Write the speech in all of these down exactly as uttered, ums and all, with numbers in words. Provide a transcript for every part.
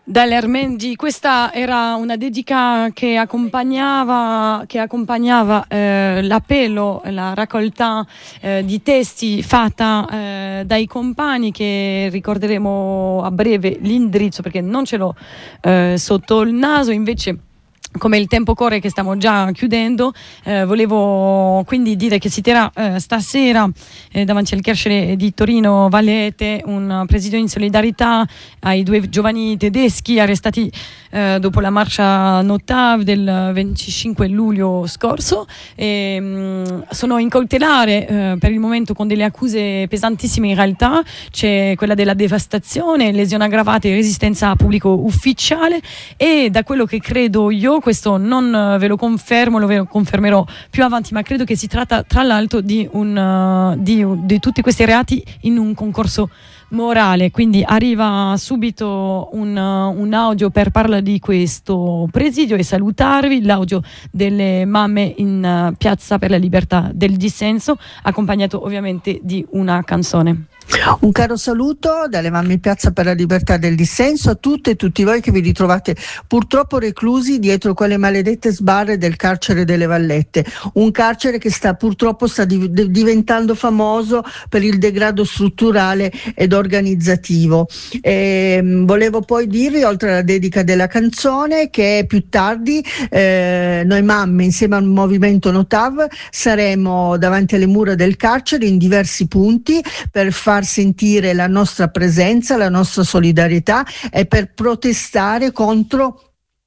Dall'Ermengi. Questa era una dedica che accompagnava, che accompagnava eh, l'appello, la raccolta eh, di testi fatta eh, dai compagni, che ricorderemo a breve l'indirizzo perché non ce l'ho eh, sotto il naso. Invece, come il tempo corre che stiamo già chiudendo, eh, volevo quindi dire che si terrà eh, stasera eh, davanti al carcere di Torino Vallette un presidio in solidarietà ai due giovani tedeschi arrestati eh, dopo la marcia Notav del venticinque luglio scorso. E, mh, sono in cautelare eh, per il momento con delle accuse pesantissime. In realtà c'è quella della devastazione, lesioni aggravate e resistenza a pubblico ufficiale, e da quello che credo io, questo non ve lo confermo, lo confermerò più avanti, ma credo che si tratta tra l'altro di, un, uh, di, di tutti questi reati in un concorso morale. Quindi arriva subito un, uh, un audio per parlare di questo presidio e salutarvi, l'audio delle mamme in uh, Piazza per la Libertà del Dissenso, accompagnato ovviamente di una canzone. Un caro saluto dalle mamme in Piazza per la Libertà del Dissenso a tutte e tutti voi che vi ritrovate purtroppo reclusi dietro quelle maledette sbarre del carcere delle Vallette, un carcere che sta purtroppo sta div- diventando famoso per il degrado strutturale ed organizzativo. E, mh, volevo poi dirvi, oltre alla dedica della canzone, che più tardi eh, noi mamme insieme al movimento Notav saremo davanti alle mura del carcere in diversi punti per far sentire la nostra presenza, la nostra solidarietà e per protestare contro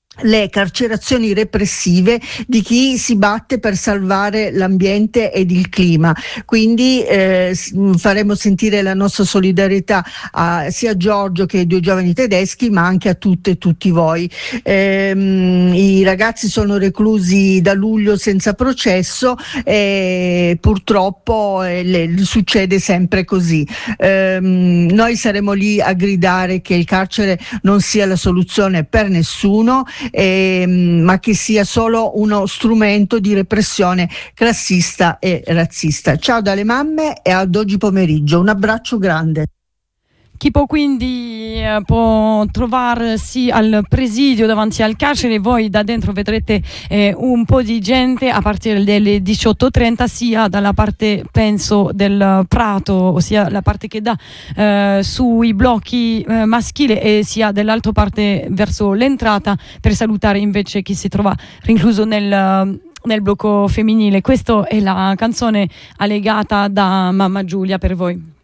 le carcerazioni repressive di chi si batte per salvare l'ambiente ed il clima. Quindi eh, faremo sentire la nostra solidarietà a, sia a Giorgio che ai due giovani tedeschi, ma anche a tutte e tutti voi. Ehm, i ragazzi sono reclusi da luglio senza processo e purtroppo eh, le, succede sempre così. Ehm, noi saremo lì a gridare che il carcere non sia la soluzione per nessuno, Eh, ma che sia solo uno strumento di repressione classista e razzista. Ciao dalle mamme e ad oggi pomeriggio, un abbraccio grande. Chi può quindi eh, può trovarsi al presidio davanti al carcere. Voi da dentro vedrete eh, un po' di gente a partire dalle diciotto e trenta, sia dalla parte, penso, del prato, ossia la parte che dà eh, sui blocchi eh, maschili, e sia dall'altra parte verso l'entrata, per salutare invece chi si trova rinchiuso nel nel blocco femminile. Questa è la canzone allegata da Mamma Giulia per voi.